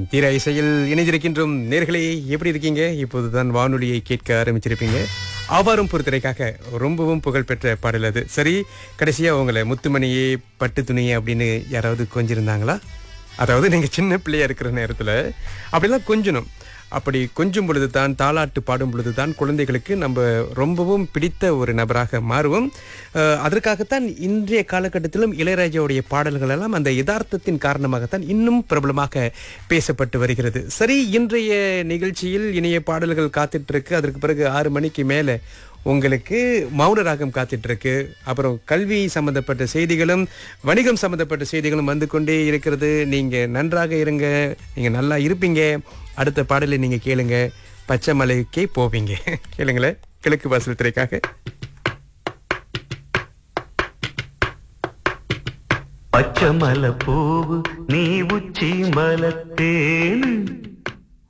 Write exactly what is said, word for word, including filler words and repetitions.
தீர இசையில் இணைந்திருக்கின்றோம். நேர்களே, எப்படி இருக்கீங்க? இப்போதுதான் வானொலியை கேட்க ஆரம்பிச்சிருப்பீங்க. ஆவாரம் பொறுத்தரைக்காக ரொம்பவும் புகழ்பெற்ற பாடல் அது. சரி, கடைசியா உங்களை முத்துமணியே பட்டு துணியே அப்படின்னு யாராவது கொஞ்சிருந்தாங்களா? அதாவது நீங்க சின்ன பிள்ளையா இருக்கிற நேரத்துல அப்படிலாம் கொஞ்சணும். அப்படி கொஞ்சும் பொழுது தான், தாலாட்டு பாடும் பொழுது தான் குழந்தைகளுக்கு நம்ம ரொம்பவும் பிடித்த ஒரு நபராக மாறுவோம். அஹ், அதற்காகத்தான் இன்றைய காலகட்டத்திலும் இளையராஜாவுடைய பாடல்கள் எல்லாம் அந்த யதார்த்தத்தின் காரணமாகத்தான் இன்னும் பிரபலமாக பேசப்பட்டு வருகிறது. சரி, இன்றைய நிகழ்ச்சியில் இணைய பாடல்கள் காத்துட்டு இருக்கு. அதற்கு பிறகு ஆறு மணிக்கு மேல உங்களுக்கு மௌன ராகம் காத்துட்டு இருக்கு. அப்புறம் கல்வி சம்பந்தப்பட்ட செய்திகளும் வணிகம் சம்பந்தப்பட்ட செய்திகளும் வந்து கொண்டே இருக்கிறது. நீங்க நன்றாக இருங்க, நீங்க நல்லா இருப்பீங்க. அடுத்த பாடலை நீங்க கேளுங்க, பச்சை மலைக்கே போவீங்க. கேளுங்களேன், கிழக்கு வாசல் திரைக்காக. பச்சை மலை பூவு நீ உச்சி மலத்தேனு